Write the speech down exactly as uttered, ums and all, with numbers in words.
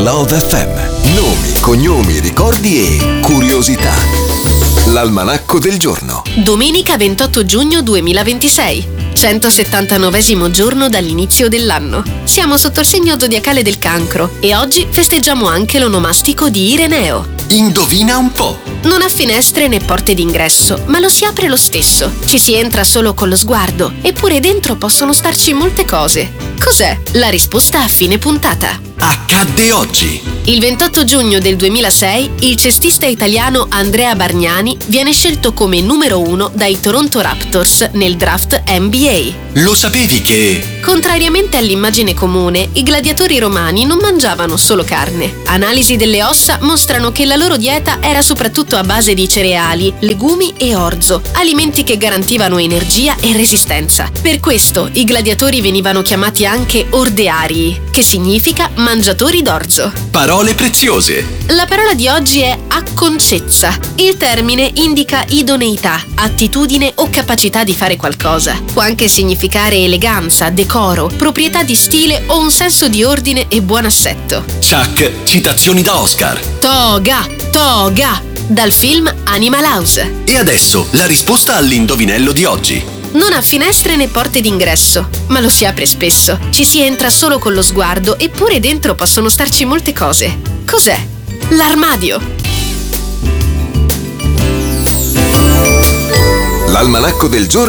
Love F M. Nomi, cognomi, ricordi e curiosità. L'almanacco del giorno. Domenica ventotto giugno duemilaventisei, centosettantanovesimo giorno dall'inizio dell'anno. Siamo sotto il segno zodiacale del Cancro e oggi festeggiamo anche l'onomastico di Ireneo. Indovina un po'. Non ha finestre né porte d'ingresso, ma lo si apre lo stesso. Ci si entra solo con lo sguardo, eppure dentro possono starci molte cose. Cos'è? La risposta a fine puntata. Accadde oggi. Il ventotto giugno del duemilasei, il cestista italiano Andrea Bargnani viene scelto come numero uno dai Toronto Raptors nel draft N B A. Lo sapevi che... Contrariamente all'immagine comune, i gladiatori romani non mangiavano solo carne. Analisi delle ossa mostrano che la loro dieta era soprattutto a base di cereali, legumi e orzo, alimenti che garantivano energia e resistenza. Per questo i gladiatori venivano chiamati anche ordearii, che significa mangiatori d'orzo. Parole preziose. La parola di oggi è acconcezza. Il termine indica idoneità, attitudine o capacità di fare qualcosa. Può anche significare eleganza, decoro, proprietà di stile o un senso di ordine e buon assetto. Chuck, citazioni da Oscar. Toga, toga, dal film Animal House. E adesso la risposta all'indovinello di oggi. Non ha finestre né porte d'ingresso, ma lo si apre spesso. Ci si entra solo con lo sguardo, eppure dentro possono starci molte cose. Cos'è? L'armadio. L'almanacco del giorno